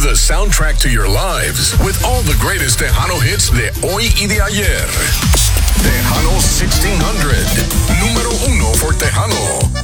the soundtrack to your lives with all the greatest Tejano hits de hoy y de ayer. Tejano 16